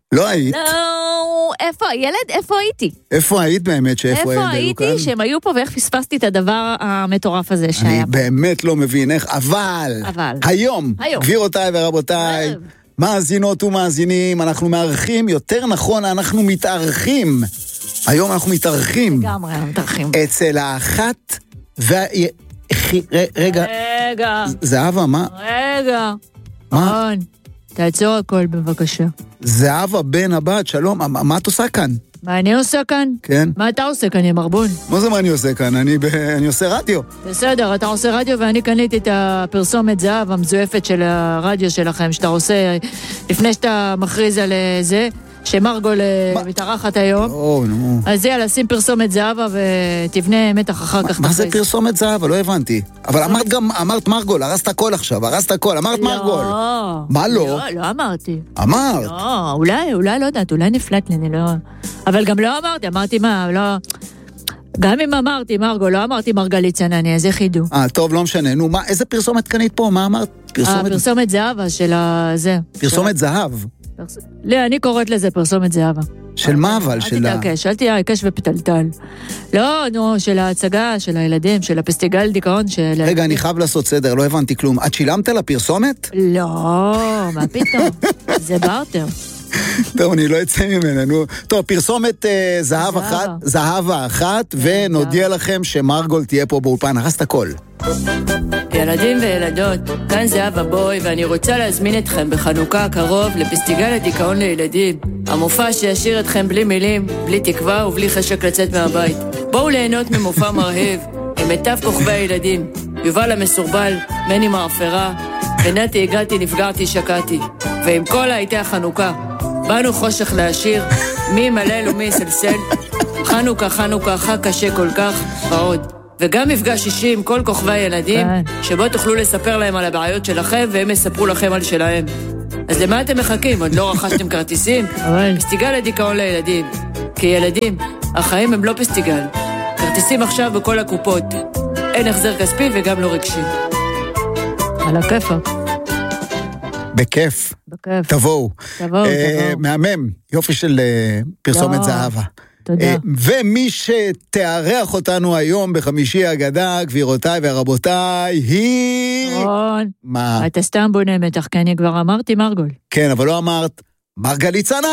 לא היית. לא, איפה, ילד, איפה הייתי? איפה היית באמת שאיפה איפה הייתי שהם היו פה ואיך פספסתי את הדבר המטורף הזה שהיה אני פה? באמת לא מבין איך, אבל היום, גבירותיי ורבותיי, מאזינות ומאזינים, אנחנו מארחים, יותר נכון, אנחנו מתארחים. היום אנחנו מתארחים. לגמרי, מתארחים. אצל האחת רגע. זהבה, מה? רגע. מה? תעצור הכל בבקשה. זהבה בן הבת, שלום, מה את עושה כאן? מה אני עושה כאן? כן. מה אתה עושה כאן, יא מרבון? מה זה מה אני עושה כאן? אני עושה רדיו. בסדר, אתה עושה רדיו ואני קניתי את הפרסומת זהב המזויפת של הרדיו שלכם, שאתה עושה לפני שאתה מכריז על זה, שמרגול מתארחת היום. אז יאללה, שים פרסומת זהבה ותבנה מתח אחר כך. מה זה פרסומת זהבה? לא הבנתי. אבל אמרת מרגול, הרסת הכל עכשיו, הרסת הכל, אמרת מרגול. מה לא? לא אמרתי. אמרת. לא, אולי לא יודעת, אולי נפלט לי, אני לא... אבל גם לא אמרתי מה, לא... גם אם אמרתי מרגול, לא אמרתי מרגלית צנני, אז איך ידעו? טוב, לא משנה. נו, איזה פרסומת קנית פה? מה אמרת? פרסומת זהבה של זה. פרסומת זהב? לא, אני קוראת לזה פרסומת זהבה. של מה אבל? אל תתעקש ופתלתל. לא, נו, של ההצגה, של הילדים, של הפסטיגל דיכאון של... רגע, אני חייב לעשות סדר, לא הבנתי כלום. את שילמת לפרסומת? לא, מה פתאום? זה בארטר. טוב, אני לא אצא ממנה, נו. טוב, פרסומת זהבה אחת, ונודיע לכם שמרגול תהיה פה באולפן, הרסת הכל. ילדים וילדות, כאן זהבה בוי, ואני רוצה להזמין אתכם בחנוכה הקרוב לפסטיגל הדיכאון לילדים. המופע שישאיר אתכם בלי מילים, בלי תקווה ובלי חשק לצאת מהבית. בואו ליהנות ממופע מרהיב, עם מיטב כוכבי הילדים. יובל המסורבל, מני מאפרה, ונתי הגעתי, נפגרתי, שקעתי. ועם כל הייתי החנוכה. באנו חושך להשאיר, מי מלל ומי סלסל. חנוכה, חג קשה כל כך, ועוד. וגם מפגש אישי עם כל כוכבי הילדים, שבו תוכלו לספר להם על הבעיות שלכם, והם יספרו לכם על שלהם. אז למה אתם מחכים? עוד לא רכשתם כרטיסים? פסטיגל הדיכאון לילדים. כי ילדים, החיים הם לא פסטיגל. כרטיסים עכשיו בכל הקופות. אין החזר כספי וגם לא רגשי. על הכיפק. בכיף. תבואו. מהמם. יופי של פרסומת זהבה. תודה. ומי שתארח אותנו היום בחמישי הגדה, גבירותיי ורבותיי, היא... רון. מה? אתה סתם בונה מתח, כי אני כבר אמרתי מרגול. כן, אבל לא אמרת מרגלית צנני.